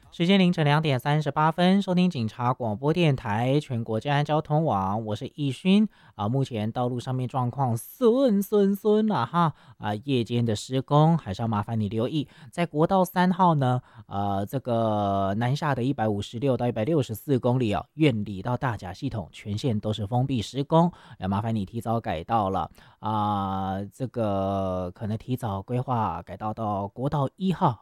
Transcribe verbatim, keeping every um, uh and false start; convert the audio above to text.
时间凌晨两点三十八分，收听警察广播电台全国治安交通网，我是易勋啊。目前道路上面状况顺顺顺了哈啊，夜间的施工还是要麻烦你留意，在国道三号呢，呃，这个南下的一百五十六到一百六十四公里哦，院里到大甲系统全线都是封闭施工，要麻烦你提早改道了啊。这个可能提早规划改道到国道一号。